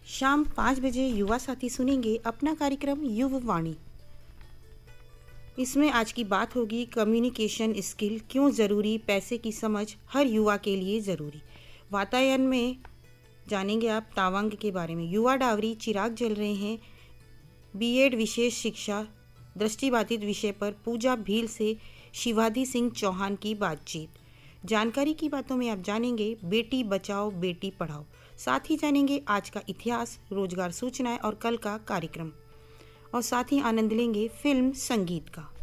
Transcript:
शाम 5 बजे युवा साथी सुनेंगे अपना कार्यक्रम युववाणी। इसमें आज की बात होगी कम्युनिकेशन स्किल क्यों ज़रूरी, पैसे की समझ हर युवा के लिए ज़रूरी। वातायन में जानेंगे आप तावांग के बारे में। युवा डावरी चिराग जल रहे हैं। बीएड विशेष शिक्षा दृष्टिबाधित विषय पर पूजा भील से शिवाजी सिंह चौहान की बातचीत। जानकारी की बातों में आप जानेंगे बेटी बचाओ बेटी पढ़ाओ। साथ ही जानेंगे आज का इतिहास, रोजगार सूचनाएं और कल का कार्यक्रम। और साथ ही आनंद लेंगे फिल्म संगीत का।